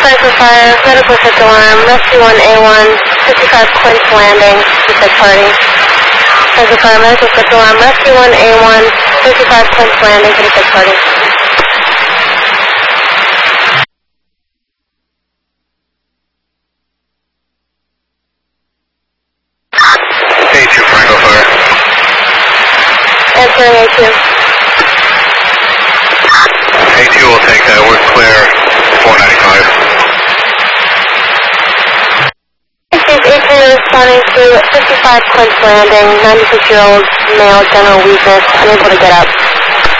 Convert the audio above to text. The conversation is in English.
Cypher Fire, medical shift alarm, Rescue 1A1, 55 Quince Landing, suicide party. Cypher Fire, medical shift alarm, Rescue 1A1, 55 Quince Landing, suicide party. A2 Franco Fire. Answering A2. A2 will take that. We're clear 495. A2 responding to 55 Quince Landing, 96-year-old male, general weakness, unable to get up.